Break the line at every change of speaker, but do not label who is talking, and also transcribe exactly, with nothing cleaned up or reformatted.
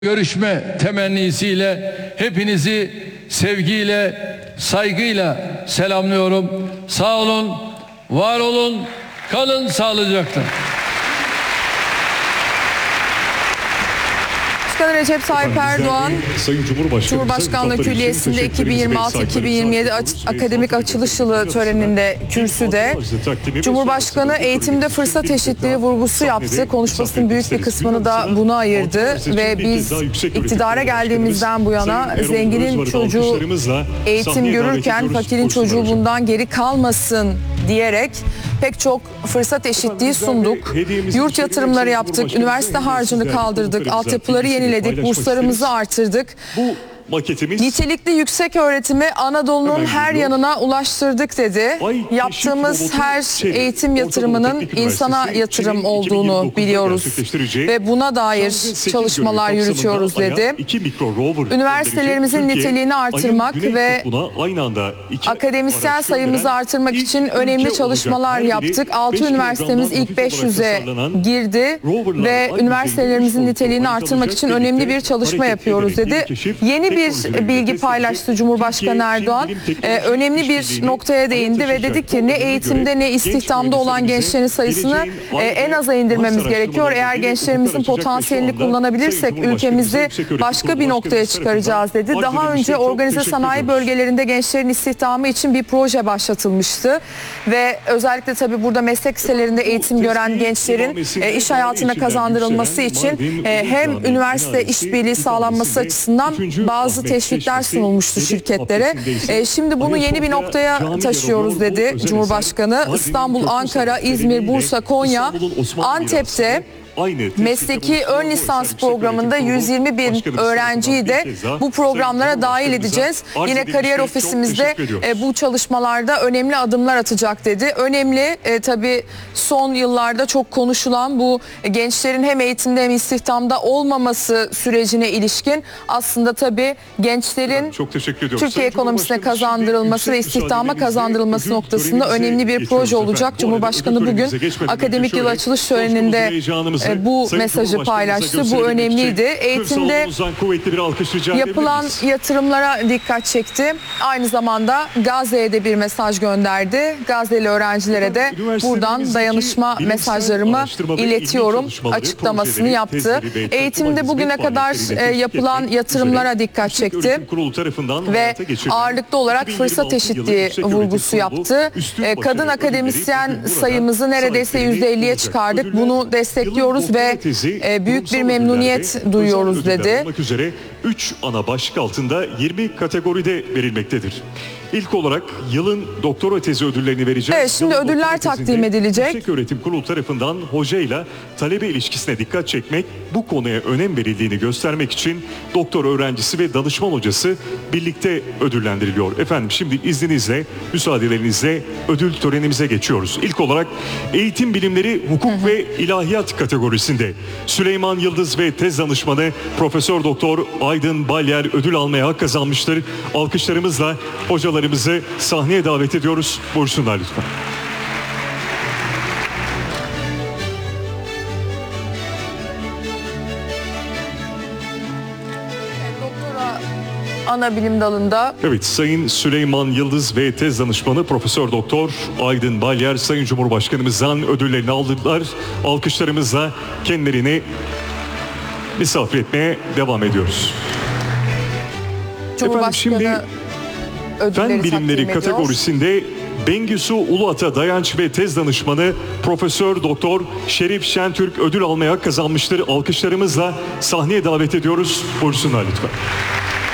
Görüşme temennisiyle hepinizi sevgiyle, saygıyla selamlıyorum. Sağ olun, var olun, kalın sağlıcakla.
Başkan Recep Tayyip Erdoğan,
Sayın Cumhurbaşkanı,
Cumhurbaşkanlığı Külliyesi'nde iki bin yirmi altı iki bin yirmi yedi akademik açılış yılı töreninde kürsüde Cumhurbaşkanı eğitimde fırsat eşitliği vurgusu yaptı. Konuşmasının büyük bir kısmını da buna ayırdı ve biz iktidara geldiğimizden bu yana zenginin çocuğu eğitim görürken fakirin çocuğu bundan geri kalmasın diyerek pek çok fırsat eşitliği sunduk. Yurt yatırımları yaptık, üniversite harcını kaldırdık, altyapıları yeniledik, burslarımızı artırdık.
Bu maketimiz
nitelikli yüksek öğretimi Anadolu'nun her yanına ulaştırdık dedi. Yaptığımız her eğitim yatırımının insana yatırım olduğunu biliyoruz ve buna dair çalışmalar yürütüyoruz dedi. Üniversitelerimizin niteliğini artırmak ve akademisyen sayımızı artırmak için önemli çalışmalar yaptık. altı üniversitemiz ilk beş yüze girdi ve üniversitelerimizin niteliğini artırmak için önemli bir çalışma yapıyoruz dedi. Yeni bir bir bilgi paylaştı Cumhurbaşkanı Erdoğan. Ee, önemli bir noktaya değindi ve dedi ki ne eğitimde ne istihdamda olan gençlerin sayısını e, en aza indirmemiz gerekiyor. Eğer gençlerimizin potansiyelini kullanabilirsek ülkemizi başka bir noktaya çıkaracağız dedi. Daha önce organize sanayi bölgelerinde gençlerin istihdamı için bir proje başlatılmıştı ve özellikle tabii burada meslek liselerinde eğitim gören gençlerin e, iş hayatına kazandırılması için e, hem üniversite işbirliği sağlanması açısından bazı teşvikler sunulmuştu şirketlere. E, şimdi bunu yeni bir noktaya taşıyoruz dedi Cumhurbaşkanı. İstanbul, Ankara, İzmir, Bursa, Konya, Antep'te mesleki ön lisans programında yüz yirmi bin öğrenciyi de bu programlara dahil edeceğiz. Yine kariyer ofisimizde e, bu çalışmalarda önemli adımlar atacak dedi. Önemli e, tabii son yıllarda çok konuşulan bu gençlerin hem eğitimde hem istihdamda olmaması sürecine ilişkin aslında tabii gençlerin Türkiye ekonomisine kazandırılması ve istihdama kazandırılması noktasında önemli bir proje olacak. Cumhurbaşkanı bugün akademik yıl açılış töreninde bu mesajı paylaştı. Bu önemliydi. Eğitimde yapılan yatırımlara dikkat çekti. Aynı zamanda Gazze'ye de bir mesaj gönderdi. Gazze'li öğrencilere de buradan dayanışma mesajlarımı iletiyorum açıklamasını yaptı. Eğitimde bugüne kadar yapılan yatırımlara dikkat çekti ve ağırlıklı olarak fırsat eşitliği vurgusu yaptı. Kadın akademisyen sayımızı neredeyse yüzde elliye çıkardık. Bunu destekliyoruz ve e, büyük bir memnuniyet duyuyoruz dedi.
üç ana başlık altında yirmi kategoride verilmektedir. İlk olarak yılın doktora tezi ödüllerini vereceğiz.
Evet, şimdi yılın ödüller takdim edilecek.
Yüksek Öğretim Kurulu tarafından hocayla talebe ilişkisine dikkat çekmek, bu konuya önem verildiğini göstermek için doktor öğrencisi ve danışman hocası birlikte ödüllendiriliyor. Efendim şimdi izninizle, müsaadelerinizle ödül törenimize geçiyoruz. İlk olarak eğitim bilimleri, hukuk hı hı. ve ilahiyat kategorisinde Süleyman Yıldız ve tez danışmanı Profesör Doktor Aydın Balyer ödül almaya hak kazanmıştır. Alkışlarımızla hocalarımızı sahneye davet ediyoruz. Buyursunlar lütfen.
Doktora ana bilim dalında.
Evet, Sayın Süleyman Yıldız ve tez danışmanı Profesör Doktor Aydın Balyer Sayın Cumhurbaşkanımızdan ödüllerini aldılar. Alkışlarımızla kendilerini misafir etmeye devam ediyoruz.
Cumhurbaşkanı
Efendim şimdi fen bilimleri kategorisinde Bengisu Uluata Dayanç ve tez danışmanı Profesör Doktor Şerif Şentürk ödül almaya hak kazanmıştır. Alkışlarımızla sahneye davet ediyoruz. Buyursunlar lütfen.